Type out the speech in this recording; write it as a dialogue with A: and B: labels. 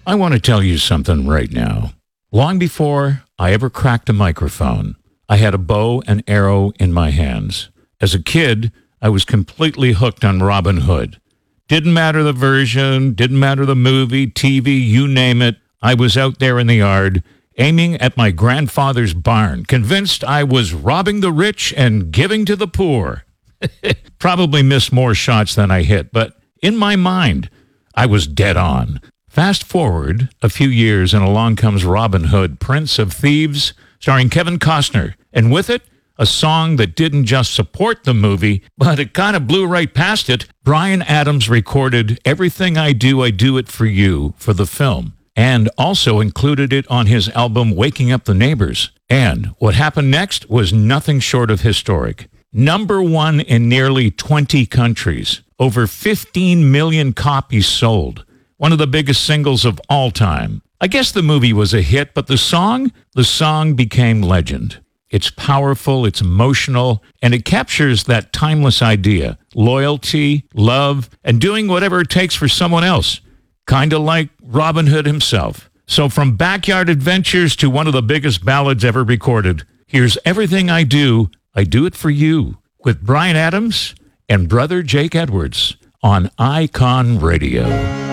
A: I want to tell you something right now. Long before I ever cracked a microphone, I had a bow and arrow in my hands. As a kid, I was completely hooked on Robin Hood. Didn't matter the version, didn't matter the movie, TV, you name it. I was out there in the yard, aiming at my grandfather's barn, convinced I was robbing the rich and giving to the poor. Probably missed more shots than I hit, but in my mind, I was dead on. Fast forward a few years and along comes Robin Hood, Prince of Thieves, starring Kevin Costner, and with it, a song that didn't just support the movie, but it kind of blew right past it. Bryan Adams recorded Everything I Do It For You for the film, and also included it on his album Waking Up the Neighbors. And what happened next was nothing short of historic. Number one in nearly 20 countries. Over 15 million copies sold. One of the biggest singles of all time. I guess the movie was a hit, but the song became legend. It's powerful, it's emotional, and it captures that timeless idea. Loyalty, love, and doing whatever it takes for someone else. Kind of like Robin Hood himself. So from Backyard Adventures to one of the biggest ballads ever recorded, here's Everything I Do It For You, with Bryan Adams and brother Jake Edwards on Icon Radio.